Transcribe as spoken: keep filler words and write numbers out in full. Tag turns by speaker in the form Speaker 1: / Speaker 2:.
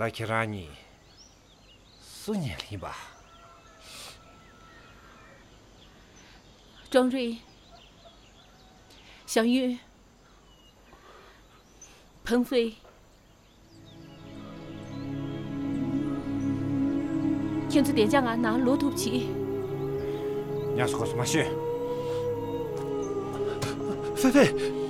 Speaker 1: Так и ранее. Суняли吧。
Speaker 2: 庄瑞、小玉、鹏飞，天子殿下俺拿罗土皮。
Speaker 1: 你要说什么事？
Speaker 3: 菲菲。